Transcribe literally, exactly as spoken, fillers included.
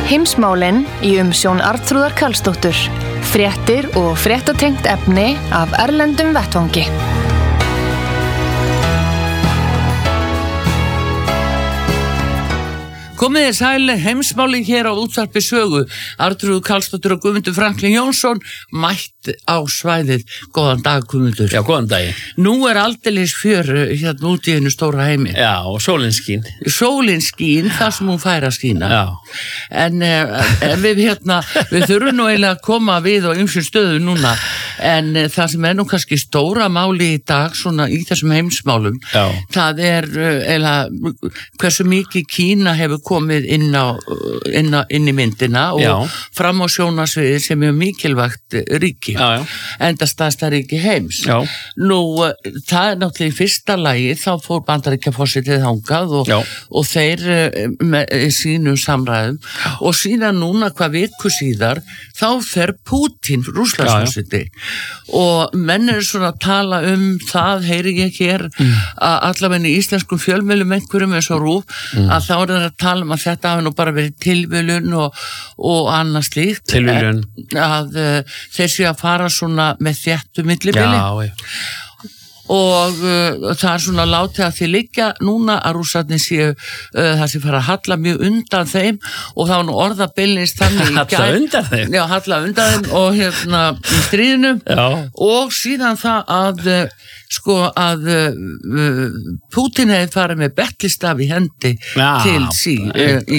Heimsmálin í umsjón Arnþrúðar Karlsdóttur. Fréttir og fréttatengt efni af erlendum vettvangi. Komið þið sæl, heimsmálin hér á útvarpi Sögu. Arnþrúður Karlsdóttir og Guðmundur Franklín Jónsson mætt á svæðið. Góðan dag, Guðmundur. Já, góðan dag. Nú er aldeilis fjör hérna út í hennu stóra heimi. Já, og sólin skín. Sólin skín, það sem hún fær að skína. Já. En, en við hérna, við þurfum nú eiginlega að koma við á ýmsum stöðum núna. En það sem er nú kannski stóra máli í dag, svona í þessum heimsmálum, Já. það er eiginlega hversu mikið Kína hefur komið inn, á, inn, á, inn í myndina og Já. fram á sjónarsviði sem er mikilvægt ríki, Já, já. enda stærsta ríki heims. Já. Nú, það er náttúrulega í fyrsta lagi, þá fór Bandaríkjaforsetið þangað og, og þeir með sínum samræðum Já. Og síðan núna hvað viku síðar, þá fer Pútín, Rússlandsforseti, og menn er svona að tala um það, heyri ég hér, mm. að allavega í íslenskum fjölmiðlum einhverjum eins og RÚV, mm. að þá er það að tala um að þetta hafi nú bara verið tilviljun og, og annað slíkt. Tilviljun. Að uh, þeir séu að fara svona með þéttu millibili. Já, já. Og uh, það er svona látið að því liggja núna að rússarnir séu uh, það sé fara að halla mjög undan þeim og það var nú orðabilinst þannig í gær. Halla undan þeim? Já, halla undan þeim og hérna í stríðinu. Já. Og síðan það að uh, sko að uh, Pútín hefði farið með betlistaf í hendi Já. Til sí uh, í